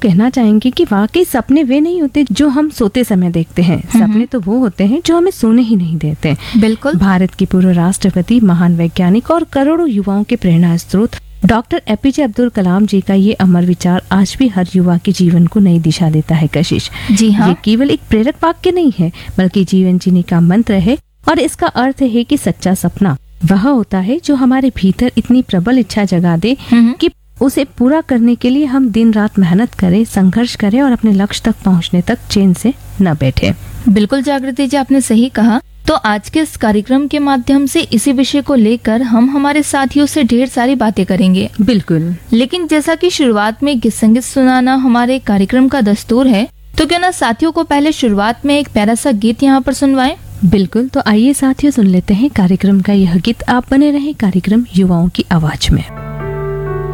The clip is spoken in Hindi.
कहना चाहेंगे कि वाकई सपने वे नहीं होते जो हम सोते समय देखते हैं, सपने तो वो होते हैं जो हमें सोने ही नहीं देते। बिल्कुल। भारत के पूर्व राष्ट्रपति, महान वैज्ञानिक और करोड़ों युवाओं के प्रेरणा स्रोत डॉक्टर एपीजे अब्दुल कलाम जी का ये अमर विचार आज भी हर युवा के जीवन को नई दिशा देता है। कशिश, जी हाँ। ये केवल एक प्रेरक वाक्य नहीं है, बल्कि जीवन जीने का मंत्र है। और इसका अर्थ है कि सच्चा सपना वह होता है जो हमारे भीतर इतनी प्रबल इच्छा जगा दे कि उसे पूरा करने के लिए हम दिन रात मेहनत करें, संघर्ष करें और अपने लक्ष्य तक पहुंचने तक चैन से न बैठे। बिल्कुल जागृति जी, आपने सही कहा। तो आज के इस कार्यक्रम के माध्यम से इसी विषय को लेकर हम हमारे साथियों से ढेर सारी बातें करेंगे। बिल्कुल। लेकिन जैसा कि शुरुआत में गीत संगीत सुनाना हमारे कार्यक्रम का दस्तूर है, तो क्यों ना साथियों को पहले शुरुआत में एक प्यारा सा गीत यहाँ पर सुनवाएं। बिल्कुल, तो आइए साथियों सुन लेते हैं कार्यक्रम का यह गीत। आप बने रहें कार्यक्रम युवाओं की आवाज में।